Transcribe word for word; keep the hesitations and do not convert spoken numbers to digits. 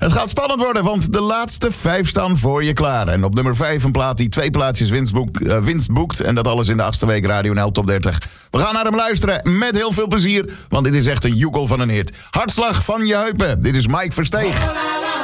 Het gaat spannend worden, want de laatste vijf staan voor je klaar. En op nummer vijf een plaat die twee plaatsjes winst, boek, uh, winst boekt. En dat alles in de achtste week Radio N L Top dertig. We gaan naar hem luisteren met heel veel plezier, want dit is echt een joekel van een hit. Hartslag van je heupen. Dit is Mike Versteeg.